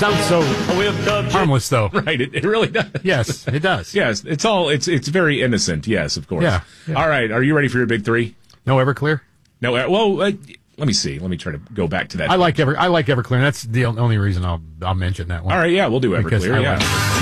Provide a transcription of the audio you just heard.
Sounds so harmless, though. Right, it really does. Yes, it does. Yes, it's very innocent. Yes, of course. Yeah. All right, are you ready for your big three? No Everclear? No, let me see. Let me try to go back to that. I like Everclear. That's the only reason I'll mention that one. All right, yeah, we'll do Because Everclear. Yeah.